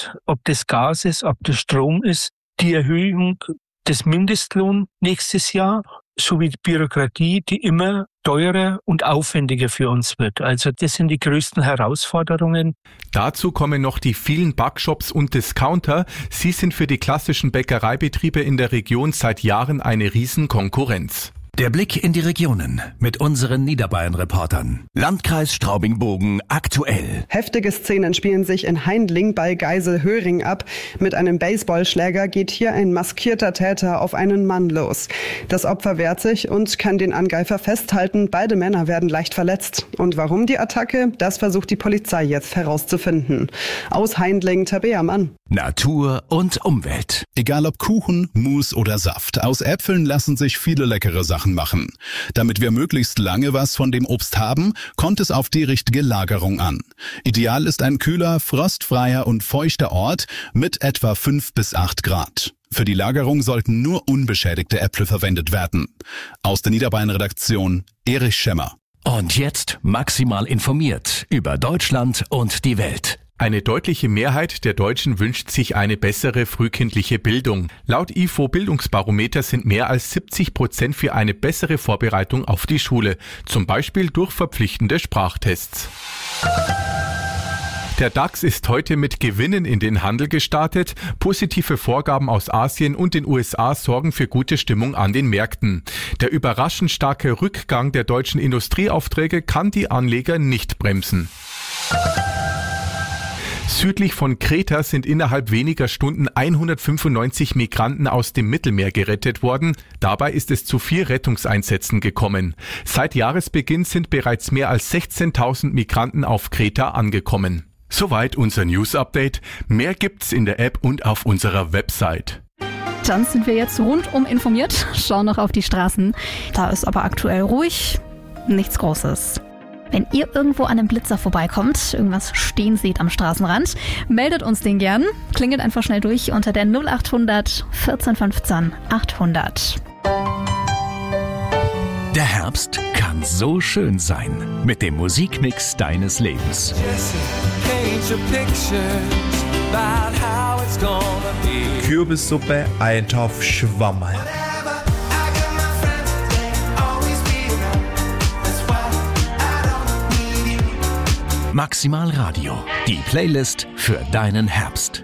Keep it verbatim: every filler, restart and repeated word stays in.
ist, ob das Gas ist, ob das Strom ist, die Erhöhung des Mindestlohns nächstes Jahr sowie die Bürokratie, die immer teurer und aufwendiger für uns wird. Also das sind die größten Herausforderungen. Dazu kommen noch die vielen Backshops und Discounter. Sie sind für die klassischen Bäckereibetriebe in der Region seit Jahren eine Riesenkonkurrenz. Der Blick in die Regionen mit unseren Niederbayern-Reportern. Landkreis Straubing-Bogen aktuell. Heftige Szenen spielen sich in Heindling bei Geiselhöring ab. Mit einem Baseballschläger geht hier ein maskierter Täter auf einen Mann los. Das Opfer wehrt sich und kann den Angreifer festhalten. Beide Männer werden leicht verletzt. Und warum die Attacke? Das versucht die Polizei jetzt herauszufinden. Aus Heindling, Tabea Mann. Natur und Umwelt. Egal ob Kuchen, Mousse oder Saft, aus Äpfeln lassen sich viele leckere Sachen machen. Damit wir möglichst lange was von dem Obst haben, kommt es auf die richtige Lagerung an. Ideal ist ein kühler, frostfreier und feuchter Ort mit etwa fünf bis acht Grad. Für die Lagerung sollten nur unbeschädigte Äpfel verwendet werden. Aus der Niederbayern-Redaktion Erich Schemmer. Und jetzt maximal informiert über Deutschland und die Welt. Eine deutliche Mehrheit der Deutschen wünscht sich eine bessere frühkindliche Bildung. Laut I F O-Bildungsbarometer sind mehr als siebzig Prozent für eine bessere Vorbereitung auf die Schule, zum Beispiel durch verpflichtende Sprachtests. Der DAX ist heute mit Gewinnen in den Handel gestartet. Positive Vorgaben aus Asien und den U S A sorgen für gute Stimmung an den Märkten. Der überraschend starke Rückgang der deutschen Industrieaufträge kann die Anleger nicht bremsen. Südlich von Kreta sind innerhalb weniger Stunden hundertfünfundneunzig Migranten aus dem Mittelmeer gerettet worden. Dabei ist es zu vier Rettungseinsätzen gekommen. Seit Jahresbeginn sind bereits mehr als sechzehntausend Migranten auf Kreta angekommen. Soweit unser News-Update. Mehr gibt's in der App und auf unserer Website. Dann sind wir jetzt rundum informiert, schauen noch auf die Straßen. Da ist aber aktuell ruhig, nichts Großes. Wenn ihr irgendwo an einem Blitzer vorbeikommt, irgendwas stehen seht am Straßenrand, meldet uns den gern. Klingelt einfach schnell durch unter der null acht hundert vierzehn fünfzehn achthundert. Der Herbst kann so schön sein mit dem Musikmix deines Lebens. Kürbissuppe, Eintopf, Schwammerl. Maximal Radio, die Playlist für deinen Herbst.